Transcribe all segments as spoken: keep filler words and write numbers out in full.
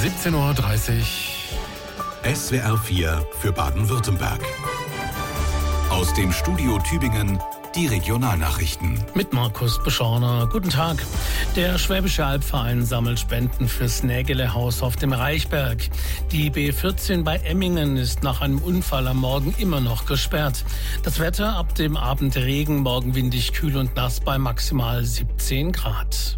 siebzehn Uhr dreißig. S W R vier für Baden-Württemberg. Aus dem Studio Tübingen die Regionalnachrichten. Mit Markus Beschorner. Guten Tag. Der Schwäbische Albverein sammelt Spenden fürs Nägelehaus auf dem Reichberg. Die B vierzehn bei Emmingen ist nach einem Unfall am Morgen immer noch gesperrt. Das Wetter ab dem Abend Regen, morgen windig, kühl und nass bei maximal siebzehn Grad.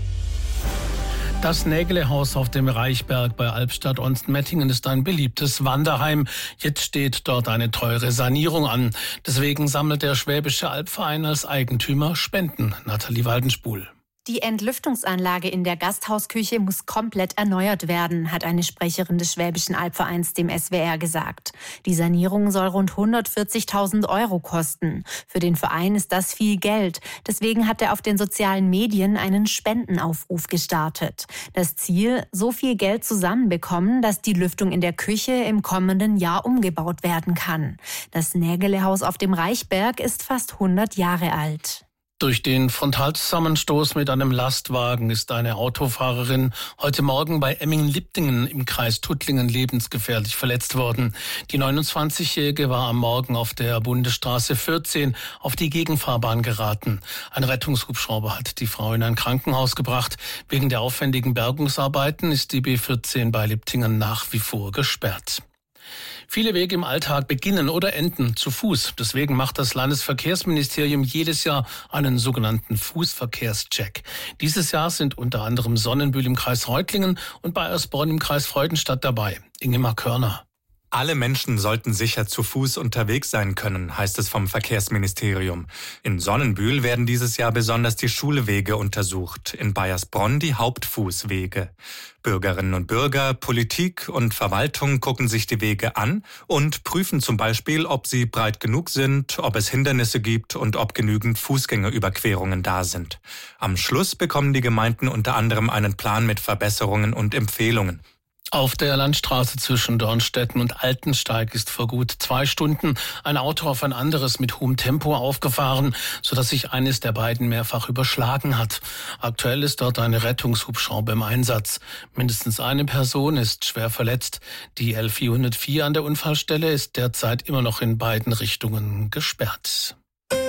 Das Nägelehaus auf dem Reichberg bei Albstadt-Onsten-Mettingen ist ein beliebtes Wanderheim. Jetzt steht dort eine teure Sanierung an. Deswegen sammelt der Schwäbische Albverein als Eigentümer Spenden. Nathalie Waldenspul. Die Entlüftungsanlage in der Gasthausküche muss komplett erneuert werden, hat eine Sprecherin des Schwäbischen Albvereins dem S W R gesagt. Die Sanierung soll rund hundertvierzigtausend Euro kosten. Für den Verein ist das viel Geld. Deswegen hat er auf den sozialen Medien einen Spendenaufruf gestartet. Das Ziel, so viel Geld zusammenbekommen, dass die Lüftung in der Küche im kommenden Jahr umgebaut werden kann. Das Nägelehaus auf dem Reichberg ist fast hundert Jahre alt. Durch den Frontalzusammenstoß mit einem Lastwagen ist eine Autofahrerin heute Morgen bei Emmingen-Liptingen im Kreis Tuttlingen lebensgefährlich verletzt worden. Die neunundzwanzigjährige war am Morgen auf der Bundesstraße vierzehn auf die Gegenfahrbahn geraten. Ein Rettungshubschrauber hat die Frau in ein Krankenhaus gebracht. Wegen der aufwendigen Bergungsarbeiten ist die B vierzehn bei Liptingen nach wie vor gesperrt. Viele Wege im Alltag beginnen oder enden zu Fuß. Deswegen macht das Landesverkehrsministerium jedes Jahr einen sogenannten Fußverkehrscheck. Dieses Jahr sind unter anderem Sonnenbühl im Kreis Reutlingen und Baiersbronn im Kreis Freudenstadt dabei. Ingemar Körner. Alle Menschen sollten sicher zu Fuß unterwegs sein können, heißt es vom Verkehrsministerium. In Sonnenbühl werden dieses Jahr besonders die Schulwege untersucht, in Baiersbronn die Hauptfußwege. Bürgerinnen und Bürger, Politik und Verwaltung gucken sich die Wege an und prüfen zum Beispiel, ob sie breit genug sind, ob es Hindernisse gibt und ob genügend Fußgängerüberquerungen da sind. Am Schluss bekommen die Gemeinden unter anderem einen Plan mit Verbesserungen und Empfehlungen. Auf der Landstraße zwischen Dornstetten und Altensteig ist vor gut zwei Stunden ein Auto auf ein anderes mit hohem Tempo aufgefahren, sodass sich eines der beiden mehrfach überschlagen hat. Aktuell ist dort ein Rettungshubschrauber im Einsatz. Mindestens eine Person ist schwer verletzt. Die L vierhundertvier an der Unfallstelle ist derzeit immer noch in beiden Richtungen gesperrt.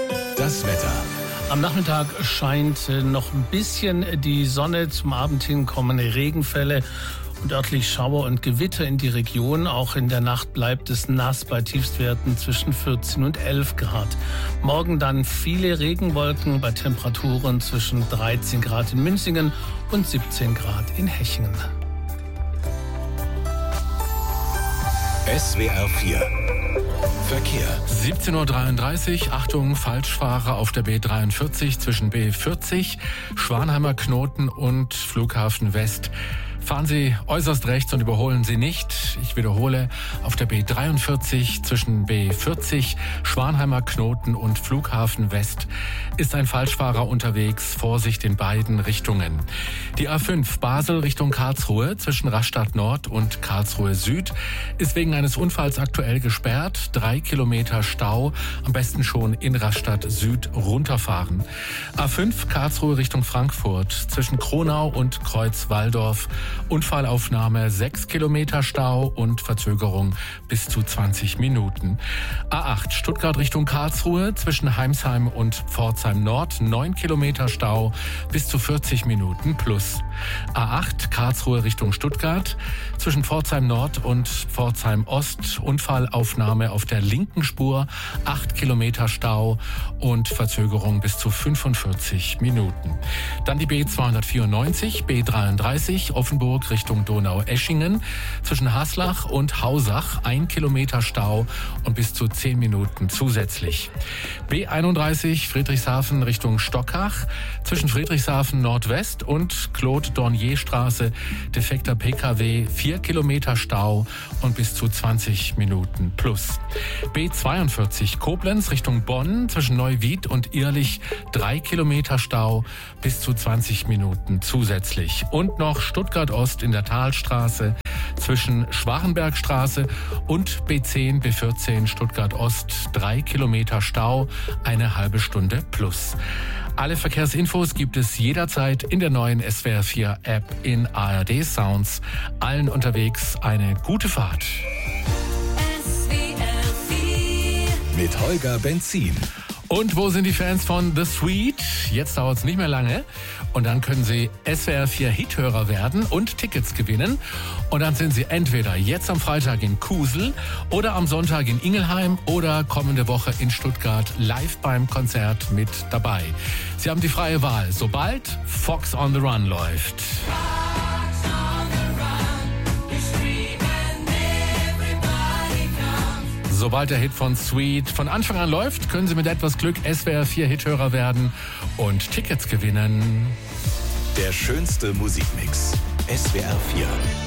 Das Wetter. Am Nachmittag scheint noch ein bisschen die Sonne, zum Abend hin kommen Regenfälle und örtlich Schauer und Gewitter in die Region. Auch in der Nacht bleibt es nass bei Tiefstwerten zwischen vierzehn und elf Grad. Morgen dann viele Regenwolken bei Temperaturen zwischen dreizehn Grad in Münzingen und siebzehn Grad in Hechingen. S W R vier Verkehr. siebzehn Uhr dreiunddreißig. Achtung, Falschfahrer auf der B dreiundvierzig zwischen B vierzig, Schwanheimer Knoten und Flughafen West. Fahren Sie äußerst rechts und überholen Sie nicht. Ich wiederhole, auf der B dreiundvierzig zwischen B vierzig, Schwanheimer Knoten und Flughafen West ist ein Falschfahrer unterwegs. Vorsicht in beiden Richtungen. Die A fünf Basel Richtung Karlsruhe zwischen Rastatt Nord und Karlsruhe Süd ist wegen eines Unfalls aktuell gesperrt. Drei Kilometer Stau. Am besten schon in Rastatt Süd runterfahren. A fünf Karlsruhe Richtung Frankfurt zwischen Kronau und Kreuz-Walldorf. Unfallaufnahme, sechs Kilometer Stau und Verzögerung bis zu zwanzig Minuten. A acht Stuttgart Richtung Karlsruhe zwischen Heimsheim und Pforzheim Nord, neun Kilometer Stau bis zu vierzig Minuten plus. A acht Karlsruhe Richtung Stuttgart zwischen Pforzheim Nord und Pforzheim Ost, Unfallaufnahme auf der linken Spur, acht Kilometer Stau und Verzögerung bis zu fünfundvierzig Minuten. Dann die B zweihundertvierundneunzig, B dreiunddreißig, Offenburg Richtung Donau-Eschingen zwischen Haslach und Hausach, ein Kilometer Stau und bis zu zehn Minuten zusätzlich. B einunddreißig Friedrichshafen Richtung Stockach zwischen Friedrichshafen Nordwest und Claude-Dornier-Straße, defekter P K W, vier Kilometer Stau und bis zu zwanzig Minuten plus. B zweiundvierzig Koblenz Richtung Bonn zwischen Neuwied und Irlich, drei Kilometer Stau bis zu zwanzig Minuten zusätzlich. Und noch Stuttgart Ost in der Talstraße zwischen Schwarenbergstraße und B zehn, B vierzehn Stuttgart Ost, drei Kilometer Stau, eine halbe Stunde plus. Alle Verkehrsinfos gibt es jederzeit in der neuen S W R vier App in A R D Sounds. Allen unterwegs eine gute Fahrt. S W R vier mit Holger Benzin. Und wo sind die Fans von The Sweet? Jetzt dauert es nicht mehr lange. Und dann können Sie S W R vier Hithörer werden und Tickets gewinnen. Und dann sind Sie entweder jetzt am Freitag in Kusel oder am Sonntag in Ingelheim oder kommende Woche in Stuttgart live beim Konzert mit dabei. Sie haben die freie Wahl, sobald Fox on the Run läuft. Sobald der Hit von Sweet von Anfang an läuft, können Sie mit etwas Glück S W R vier Hithörer werden und Tickets gewinnen. Der schönste Musikmix. S W R vier.